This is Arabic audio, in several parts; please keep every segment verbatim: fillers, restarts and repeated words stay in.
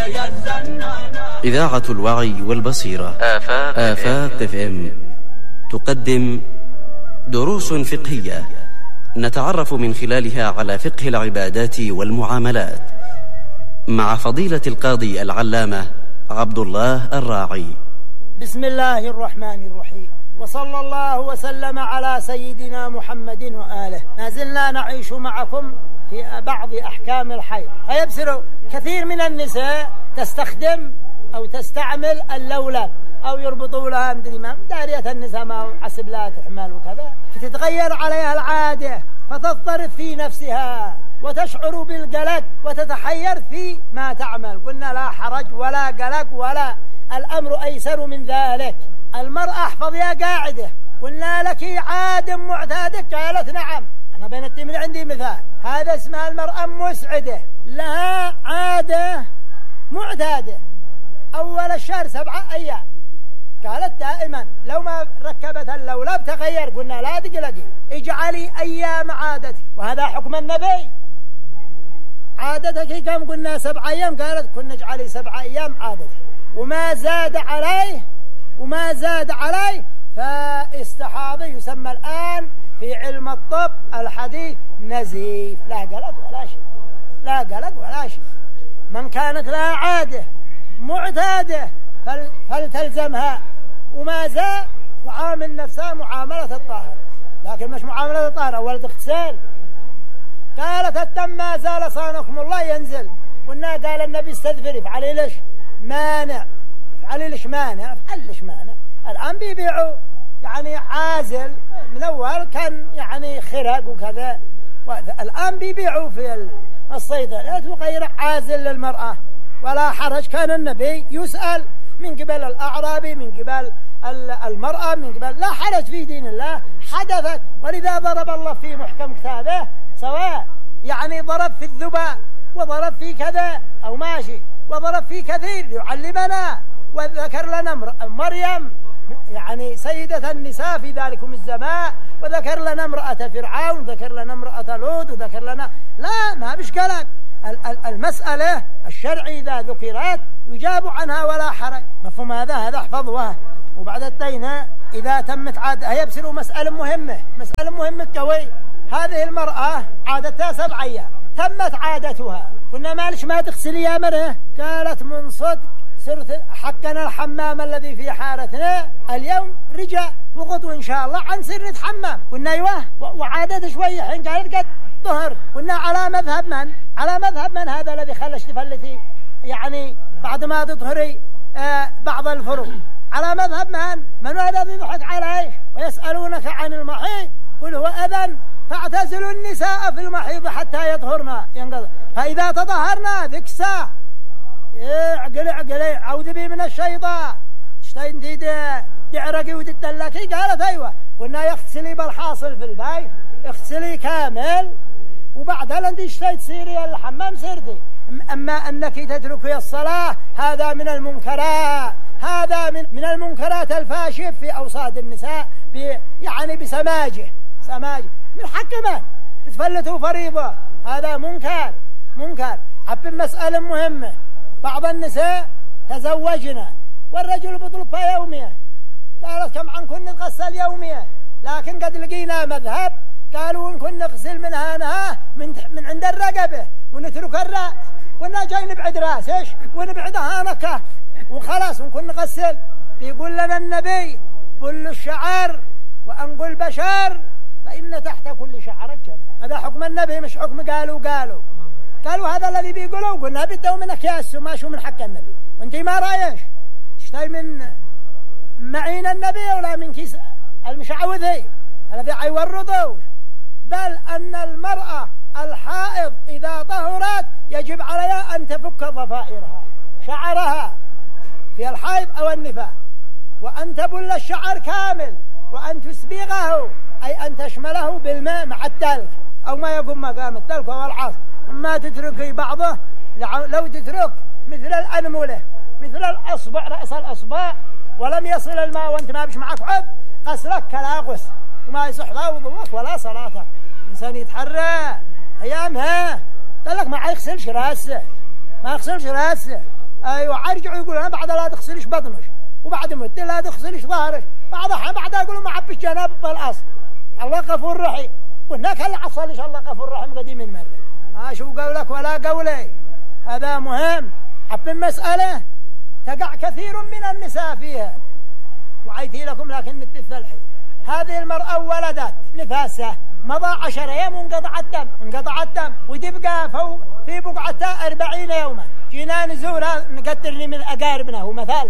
إذاعة الوعي والبصيرة آفاق, آفاق اف ام تقدم دروس فقهية نتعرف من خلالها على فقه العبادات والمعاملات مع فضيلة القاضي العلامة عبد الله الراعي. بسم الله الرحمن الرحيم، وصلى الله وسلم على سيدنا محمد وآله. ما زلنا نعيش معكم في بعض أحكام الحيض. فيبصر كثير من النساء تستخدم أو تستعمل اللولب أو يربطوا لها مدري ما دارية النساء ما عسب لا تحمل وكذا، فتتغير عليها العادة فتضطرب في نفسها وتشعر بالقلق وتتحير في ما تعمل. قلنا لا حرج ولا قلق ولا، الأمر أيسر من ذلك. المرأة احفظ يا قاعدة، قلنا لك عاد معتادة، قالت نعم. أنا بين التمر عندي مثال، هذا اسمها المرأة مسعدة، لها عادة معتادة أول الشهر سبعة أيام. قالت دائما لو ما ركبت اللولب تغير. قلنا لا تقلقي، اجعلي أيام عادتك، وهذا حكم النبي. عادتك كم؟ قلنا سبعة أيام. قالت كنا اجعلي سبعة أيام عادتك، وما زاد عليه وما زاد عليه فاستحاضي. يسمى الآن في علم الطب الحديث نزيف، لا قلق ولا شيء، لا قلق ولا شيء. من كانت لها عادة معتادة فلتلزمها، وما زاد تعامل نفسها معاملة الطاهر، لكن مش معاملة الطاهر أول اغتسال. قالت الدم ما زال صانكم الله ينزل. قلنا قال النبي استدفري، افعلي ليش مانع، افعلي ليش مانع، افعلي ليش مانع. الآن بيبيعوا يعني عازل، من أول كان يعني خرق وكذا، الآن بيبيعوا في الصيدليات وغير عازل للمرأة، ولا حرج. كان النبي يسأل من قبل الأعرابي، من قبل المرأة، من قبل، لا حرج في دين الله. حدثت، ولذا ضرب الله في محكم كتابه سواء، يعني ضرب في الذباء وضرب في كذا أو ماشي، وضرب في كثير يعلمنا. وذكر لنا مريم يعني سيدة النساء في ذلكم الزمان، وذكر لنا امرأة فرعون، وذكر لنا امرأة لوط، وذكر لنا، لا ما بش قلق. المسألة الشرعي إذا ذكرت يجاب عنها ولا حرج. مفهوم هذا؟ هذا احفظوها. وبعد الدين إذا تمت عادة يبصروا مسألة مهمة، مسألة مهمة قوي. هذه المرأة عادتها سبع أيام، تمت عادتها. قلنا مالش ما تغسلي يا مرة؟ قالت من صدق صرت حقنا الحمام الذي في حارتنا اليوم رجع وغدو إن شاء الله عن سر حمام. قلنا أيوه، وعادت شوية حين قالت قد ظهر. قلنا على مذهب من؟ على مذهب من هذا الذي خلش تفلتي يعني بعد ما تظهري آه بعض الفروق؟ على مذهب من؟ من هذا الذي يضحك عليه؟ ويسألونك عن المحيض قل هو أذن فاعتزلوا النساء في المحيض حتى يطهرنا ينقض. فإذا تطهرنا ذيك الساعة اعقلي اعقلي عوذ بي من الشيطان، اشتين دي تعرقي وتتدلكي. قالت ايوه. قلنا يغسلي بالحاصل في البيت، اغسلي كامل، وبعدها انت اشتي تسيري الحمام سيرتي. اما انك تتركي الصلاة هذا من المنكرات، هذا من من المنكرات الفاشف في اوساط النساء، يعني بسماجه سماجه من حق من بتفلتوا فريضة، هذا منكر منكر. عب مسألة مهمة، بعض النساء تزوجنا والرجل بيطلب فيها يومية. قالت كم عن كنا نغسل يومية، لكن قد لقينا مذهب قالوا إن كنا نغسل من هانها من, من عند الرقبة ونترك الرأس. قلنا جاي نبعد راس ايش ونبعد هانك وخلاص ونكون نغسل. بيقول لنا النبي كل الشعر وأنقل بشر فإن تحت كل شعرة جنة. هذا حكم النبي مش حكم قالوا قالوا قالوا هذا الذي بيقولوا. قلنا بدوا منك يا السو ما شو من حق النبي، وانتي ما رايش تشتي من معين النبي ولا من كيس المشعوذي الذي عيورضوش. بل أن المرأة الحائض إذا طهرت يجب عليها أن تفك ضفائرها شعرها في الحيض أو النفاس، وأن تبل الشعر كامل، وأن تسبغه أي أن تشمله بالماء مع التلك أو ما يقوم مقام التلك وهو العصر. ما تتركي بعضه، لو تترك مثل الأنملة مثل الأصبع رأس الأصبع ولم يصل الماء وانت ما بش معك عب غسلك كلا غس وما يصح لا وضوءك ولا صلاتك. إنسان يتحرى أيامها قال لك ما يغسلش راسه ما يغسلش راسه أيوة عرجعوا يقولوا أنا بعد لا تغسلش بطنش وبعد مت لا تغسلش ظهرش بعدها بعدها يقولوا ما حبش جناب بالأصل الله غفور رحيم وهناك هل عصلش الله غفور رحيم قديم من مرة آه شو قولك ولا قولي هذا مهم. حب المسألة تقع كثير من النساء فيها وعيتي لكم لكن نتث الحين. هذه المرأة ولدت نفاسة مضى عشر أيام وانقطع الدم انقطع الدم وتبقى فوق في بقعتها أربعين يوما. جينا نزورها نقدرني من أقاربنا هو مثال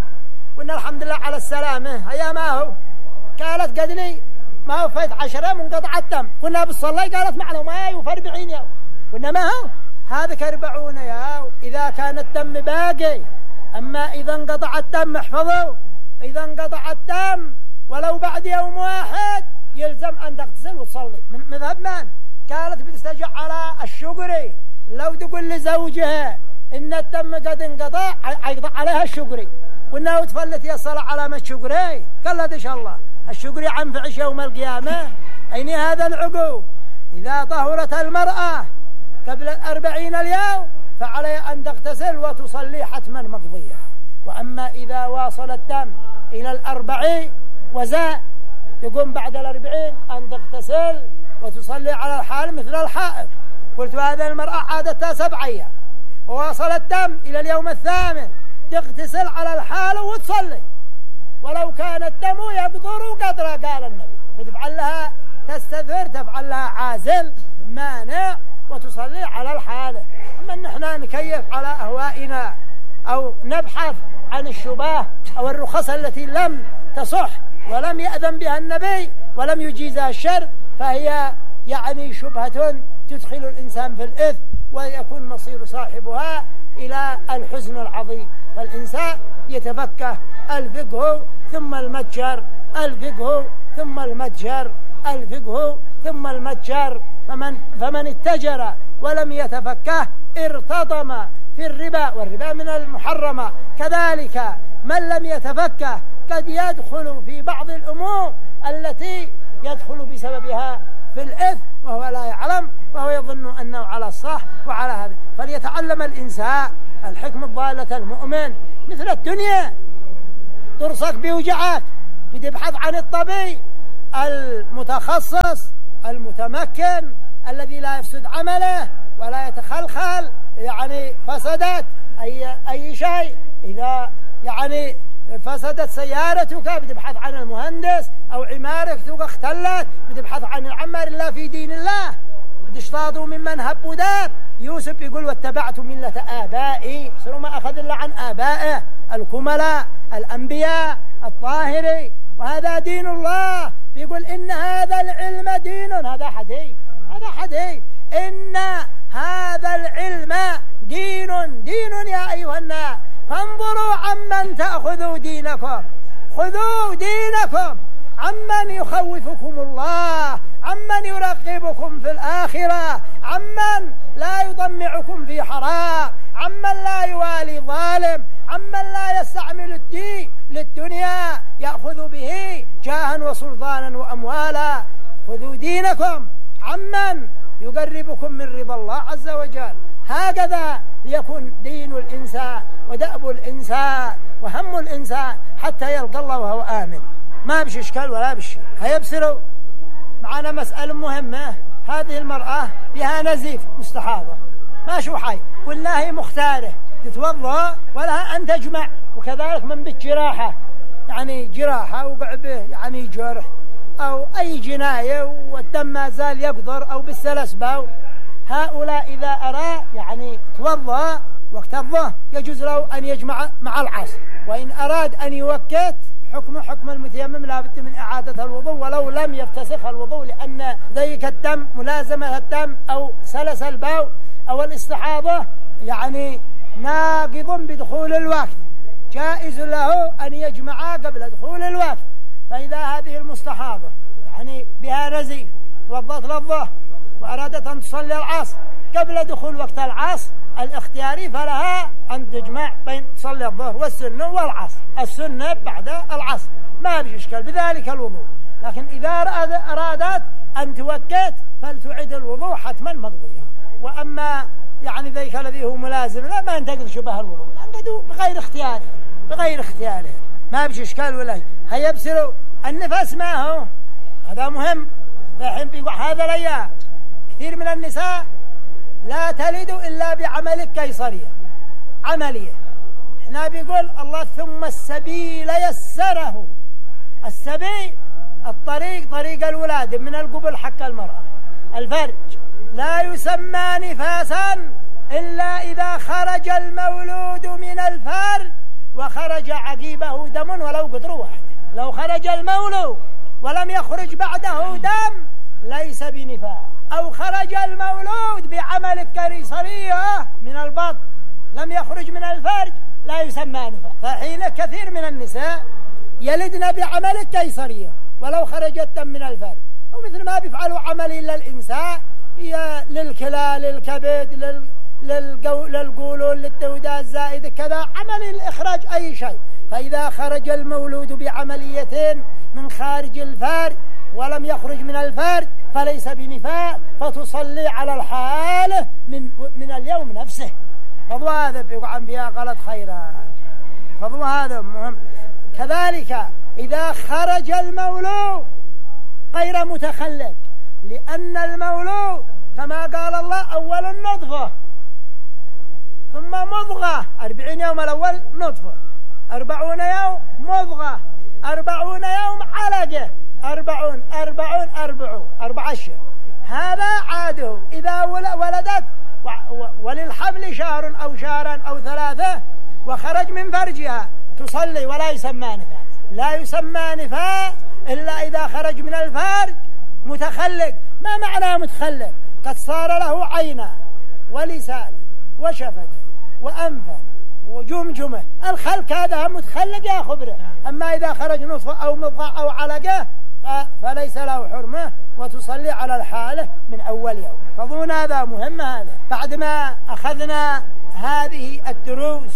قلنا الحمد لله على السلامة هيا ما هو قالت قد لي ما هو فايت عشر أيام وانقطع الدم قلنا بالصلاة قالت معنا ما هو في أربعين يوم قلنا ما هو هذا أربعون يوم إذا كان الدم باقي. أما إذا انقطع الدم احفظوا إذا انقطع الدم ولو بعد يوم واحد يلزم أن تغتسل وتصلي. من مذهب من؟ قالت بتستجع على الشقري لو تقول لزوجها إن الدم قد انقطع يقطع عليها الشقري وإنه تفلت يا الصلاة علامة الشقري قالت إن شاء الله الشقري عنفعش يوم القيامة. أين هذا العقوب؟ إذا طهرت المرأة قبل الأربعين اليوم فعليها أن تغتسل وتصلي حتما مقضية. وأما إذا واصل الدم إلى الأربعين وزاء تقوم بعد الأربعين أن تغتسل وتصلي على الحال مثل الحائض. قلت هذا المرأة عادتها سبع أيام وواصل الدم إلى اليوم الثامن تغتسل على الحال وتصلي ولو كان الدم يقدر قدره قال النبي فتفعل لها تستثر تفعل لها عازل مانع وتصلي على الحال. أما نحن نكيف على أهوائنا أو نبحث عن الشباه أو الرخص التي لم تصح ولم يأذن بها النبي ولم يجيزها الشرع فهي يعني شبهة تدخل الإنسان في الإثم ويكون مصير صاحبها إلى الحزن العظيم. فالإنسان يتفكه الفقه ثم المتجر الفقه ثم المتجر الفقه ثم المتجر. فمن, فمن اتجر ولم يتفكه ارتضم في الربا والربا من المحرمة. كذلك من لم يتفكه قد يدخل في بعض الأمور التي يدخل بسببها في الإثم وهو لا يعلم وهو يظن أنه على الصح وعلى هذا. فليتعلم الإنسان الحكمة الضالة المؤمن مثل الدنيا ترصك بوجعك بتبحث عن الطبيب المتخصص المتمكن الذي لا يفسد عمله ولا يتخلخل يعني فسدت أي, أي شيء. إذا يعني فسدت سيارتك بتبحث عن المهندس أو عمارتك اختلت بتبحث عن العمار الله في دين الله بتشتاطوا ممن هب وداب. يوسف يقول واتبعت ملة آبائي سنو ما أخذ إلا عن آبائه الكملاء الأنبياء الطاهري وهذا دين الله. بيقول إن هذا العلم دين هذا حديث هذا حديث إن هذا العلم دين دين يا أيها الناس فانظروا عمن تأخذوا دينكم خذوا دينكم عمن يخوفكم الله عمن يرغبكم في الآخرة عمن لا يضمعكم في حرام عمن لا يوالي ظالم عمن لا يستعمل الدين للدنيا يأخذ به جاها وسلطانا وأموالا. خذوا دينكم عمن يقربكم من رضا الله عز وجل. هكذا ليكون دين الإنسان ودأب الإنسان وهم الإنسان حتى يلقى الله وهو آمن ما بش إشكال ولا بشي. هيبصروا معنا مسألة مهمة. هذه المرأة بها نزيف مستحاضة ما شو حي قلنا هي مختارة تتوضأ ولها أن تجمع. وكذلك من بالجراحة يعني جراحة وقع به يعني جرح أو أي جناية والدم ما زال يقدر أو بالسلسبة هؤلاء إذا أرى يعني توضأ وقت الظهر يجوز له أن يجمع مع العصر. وإن أراد أن يوكت حكم حكم المتيمم لا بد من إعادة الوضوء ولو لم يفتسخ الوضوء لأن ذيك الدم ملازمة الدم أو سلس البول أو الاستحاضة يعني ناقض بدخول الوقت جائز له أن يجمع قبل دخول الوقت. فإذا هذه المستحاضة يعني بها نزيف توضأت للظهر وأرادت أن تصلي العصر قبل دخول وقت العصر الاختياري فلها أن تجمع بين تصلي الظهر والسنة والعصر السنة بعد العصر ما بيش إشكال بذلك الوضوء. لكن إذا أرادت أن توكت فلتعيد الوضوء حتما مقضيها. وأما يعني ذيك الذي هو ملازم لا ما ينتقد شبه الوضوء لأن قد بغير اختياره بغير اختياره ما بش إشكال ولا هيبسلوا النفس ما هو هذا مهم. فالحين بيقول هذا الأيام كثير من النساء لا تلد إلا بعمل قيصرية عملية. احنا بيقول الله ثم السبيل يسره. السبيل الطريق طريق الولادة من القبل حق المرأة. الفرج لا يسمى نفاسا إلا إذا خرج المولود من الفرج وخرج عقيبه دم ولو قطر واحد. لو خرج المولود ولم يخرج بعده دم ليس بنفاس، أو خرج المولود بعمل القيصرية من البطن لم يخرج من الفرج لا يسمى نفاس. فحين كثير من النساء يلدن بعمل القيصرية ولو خرج الدم من الفرج، ومثل ما بيفعلوا عمل إلا الإنسان للكلى للكبد لل للقو... للقولون للدودة الزائدة كذا عمل الإخراج أي شيء. فإذا خرج المولود بعمليتين من خارج الفرج ولم يخرج من الفرج فليس بنفاس، فتصلي على الحال من من اليوم نفسه. فضو هذا بيقعن فيها غلط خيرا. فضو هذا مهم. كذلك إذا خرج المولود غير متخلق، لأن المولود كما قال الله أول النطفة ثم مضغة، أربعين يوم الأول نطفة، أربعون يوم مضغة، أربعون يوم علقة، أربعون أربعون أربعون أربع أشهر. هذا عاده إذا ولدت وللحمل شهر أو شهران أو ثلاثة وخرج من فرجها تصلي ولا يسمى نفاس. لا يسمى نفاس إلا إذا خرج من الفرج متخلق. ما معنى متخلق؟ قد صار له عينا ولسان وشفتين وأنفا وجمجمة. الخلق هذا متخلق يا خبره. أما إذا خرج نطفة أو مضغة أو علقة فليس له حرمة وتصلي على الحالة من أول يوم. فظن هذا مهم. هذا بعد ما أخذنا هذه الدروس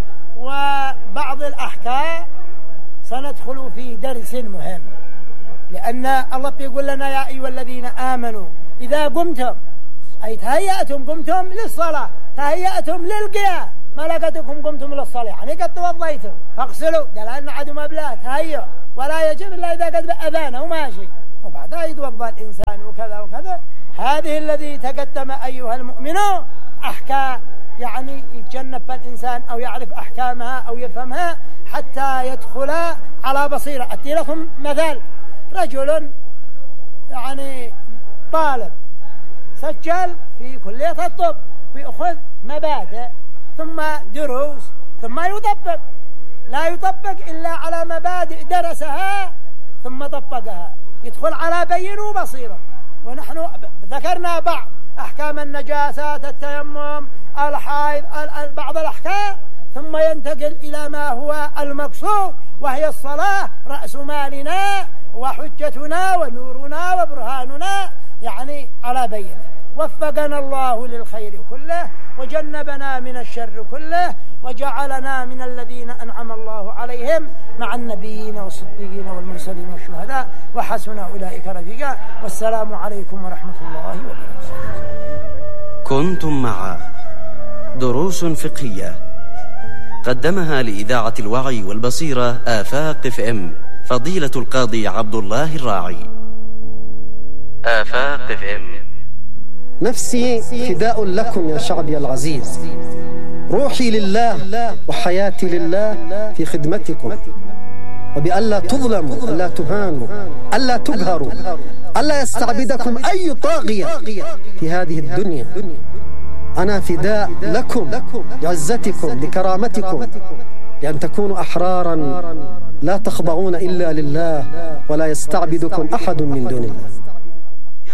وبعض الأحكام سندخل في درس مهم، لأن الله يقول لنا يا أيها الذين آمنوا إذا قمتم أي تهيأتم قمتم للصلاة، تهيأتم للقيام، ما لقيتكم قمتم للصلاة يعني قد توضيتم فاغسلوا. لأن عدم أبلاه تهيأ ولا يجب إلا إذا قد أذانه وماشي وبعدها يتوضأ الإنسان وكذا وكذا. هذه الذي تقدم أيها المؤمنون أحكام يعني يتجنب الإنسان أو يعرف أحكامها أو يفهمها حتى يدخل على بصيرة. أتي لكم مثال. رجل يعني طالب سجل في كلية الطب ويأخذ مبادئ ثم دروس ثم يطبق. لا يطبق إلا على مبادئ درسها ثم طبقها، يدخل على بين وبصيرة. ونحن ذكرنا بعض أحكام النجاسات، التيمم، الحيض، بعض الأحكام، ثم ينتقل إلى ما هو المقصود وهي الصلاة رأس مالنا وحجتنا ونورنا وبرهاننا يعني على بينه. وفقنا الله للخير كله وجنبنا من الشر كله وجعلنا من الذين أنعم الله عليهم مع النبيين والصديقين والمرسلين والشهداء وحسن أولئك رفيقا. والسلام عليكم ورحمة الله وبركاته. كنتم مع دروس فقهية قدمها لإذاعة الوعي والبصيرة آفاق اف ام فضيلة القاضي عبد الله الراعي. آفاق اف ام. نفسي فداء لكم يا شعبي العزيز، روحي لله وحياتي لله في خدمتكم، وبألا تظلموا، ألا تهانوا، ألا تقهروا، ألا يستعبدكم أي طاغية في هذه الدنيا. أنا فداء لكم لعزتكم لكرامتكم، لأن تكونوا أحرارا لا تخضعون إلا لله ولا يستعبدكم أحد من دون الله.